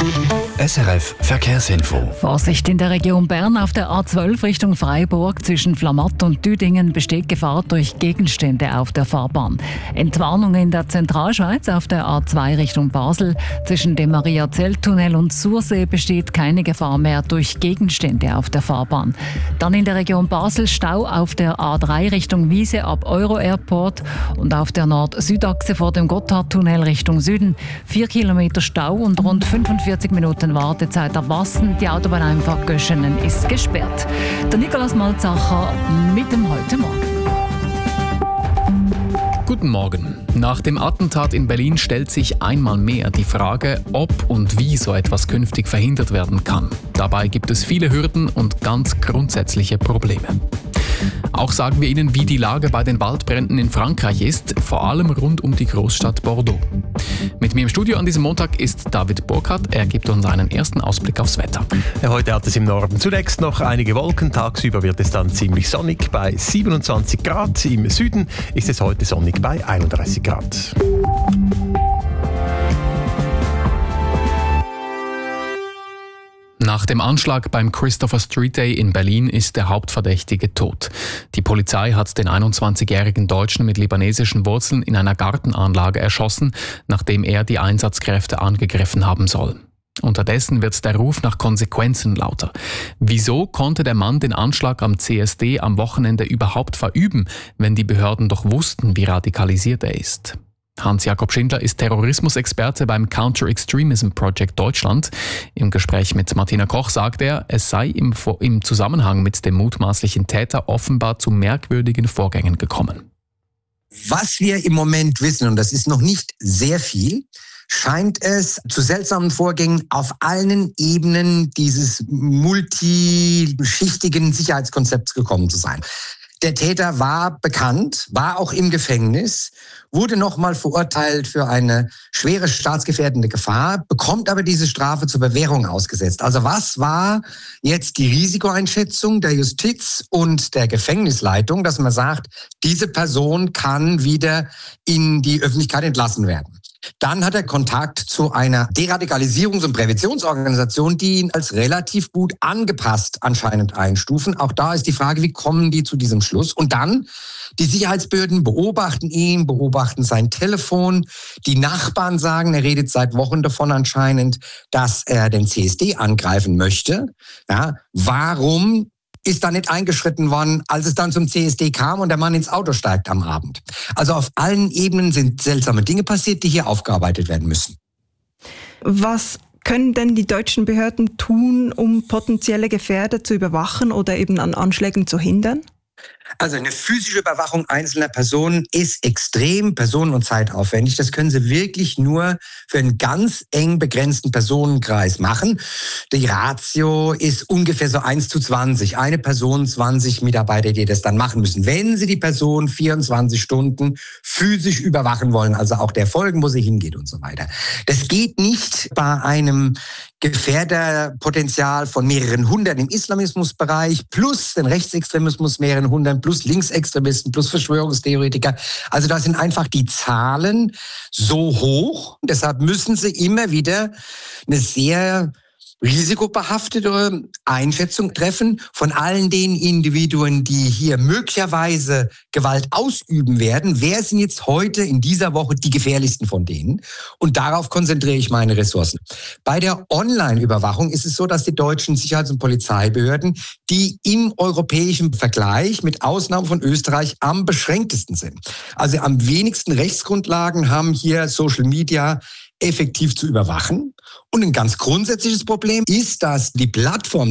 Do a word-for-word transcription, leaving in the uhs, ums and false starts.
S R F Verkehrsinfo. Vorsicht in der Region Bern auf der A zwölf Richtung Freiburg. Zwischen Flamatt und Düdingen besteht Gefahr durch Gegenstände auf der Fahrbahn. Entwarnung in der Zentralschweiz auf der A zwei Richtung Basel. Zwischen dem Maria-Zell-Tunnel und Sursee besteht keine Gefahr mehr durch Gegenstände auf der Fahrbahn. Dann in der Region Basel Stau auf der A drei Richtung Wiese ab Euro-Airport und auf der Nord-Süd-Achse vor dem Gotthardtunnel Richtung Süden. Vier Kilometer Stau und rund fünfundvierzig Minuten Wartezeit ab Wassen. Die Autobahneinfahrt Göschenen ist gesperrt. Der Nikolaus Malzacher mit dem Heute Morgen. Guten Morgen. Nach dem Attentat in Berlin stellt sich einmal mehr die Frage, ob und wie so etwas künftig verhindert werden kann. Dabei gibt es viele Hürden und ganz grundsätzliche Probleme. Auch sagen wir Ihnen, wie die Lage bei den Waldbränden in Frankreich ist, vor allem rund um die Großstadt Bordeaux. Mit mir im Studio an diesem Montag ist David Burkhardt. Er gibt uns einen ersten Ausblick aufs Wetter. Ja, heute hat es im Norden zunächst noch einige Wolken. Tagsüber wird es dann ziemlich sonnig bei siebenundzwanzig Grad. Im Süden ist es heute sonnig bei einunddreißig Grad. Nach dem Anschlag beim Christopher Street Day in Berlin ist der Hauptverdächtige tot. Die Polizei hat den einundzwanzigjährigen Deutschen mit libanesischen Wurzeln in einer Gartenanlage erschossen, nachdem er die Einsatzkräfte angegriffen haben soll. Unterdessen wird der Ruf nach Konsequenzen lauter. Wieso konnte der Mann den Anschlag am C S D am Wochenende überhaupt verüben, wenn die Behörden doch wussten, wie radikalisiert er ist? Hans-Jakob Schindler ist Terrorismusexperte beim Counter-Extremism Project Deutschland. Im Gespräch mit Martina Koch sagt er, es sei im, im Zusammenhang mit dem mutmaßlichen Täter offenbar zu merkwürdigen Vorgängen gekommen. Was wir im Moment wissen, und das ist noch nicht sehr viel, scheint es zu seltsamen Vorgängen auf allen Ebenen dieses multischichtigen Sicherheitskonzepts gekommen zu sein. Der Täter war bekannt, war auch im Gefängnis, wurde nochmal verurteilt für eine schwere staatsgefährdende Gefahr, bekommt aber diese Strafe zur Bewährung ausgesetzt. Also was war jetzt die Risikoeinschätzung der Justiz und der Gefängnisleitung, dass man sagt, diese Person kann wieder in die Öffentlichkeit entlassen werden? Dann hat er Kontakt zu einer Deradikalisierungs- und Präventionsorganisation, die ihn als relativ gut angepasst anscheinend einstufen. Auch da ist die Frage, wie kommen die zu diesem Schluss? Und dann, die Sicherheitsbehörden beobachten ihn, beobachten sein Telefon. Die Nachbarn sagen, er redet seit Wochen davon anscheinend, dass er den C S D angreifen möchte. Ja, warum ist da nicht eingeschritten worden, als es dann zum C S D kam und der Mann ins Auto steigt am Abend? Also auf allen Ebenen sind seltsame Dinge passiert, die hier aufgearbeitet werden müssen. Was können denn die deutschen Behörden tun, um potenzielle Gefährder zu überwachen oder eben an Anschlägen zu hindern? Also eine physische Überwachung einzelner Personen ist extrem personen- und zeitaufwendig. Das können Sie wirklich nur für einen ganz eng begrenzten Personenkreis machen. Die Ratio ist ungefähr so eins zu zwanzig. Eine Person, zwanzig Mitarbeiter, die das dann machen müssen. Wenn Sie die Person vierundzwanzig Stunden physisch überwachen wollen, also auch der folgen, wo sie hingeht und so weiter. Das geht nicht bei einem Gefährderpotenzial von mehreren hundert im Islamismusbereich plus den Rechtsextremismus mehreren hundert plus Linksextremisten plus Verschwörungstheoretiker. Also da sind einfach die Zahlen so hoch. Deshalb müssen sie immer wieder eine sehr risikobehaftete Einschätzung treffen von allen den Individuen, die hier möglicherweise Gewalt ausüben werden. Wer sind jetzt heute in dieser Woche die gefährlichsten von denen? Und darauf konzentriere ich meine Ressourcen. Bei der Online-Überwachung ist es so, dass die deutschen Sicherheits- und Polizeibehörden, die im europäischen Vergleich mit Ausnahme von Österreich am beschränktesten sind. Also am wenigsten Rechtsgrundlagen haben hier Social Media effektiv zu überwachen. Und ein ganz grundsätzliches Problem ist, dass die Plattform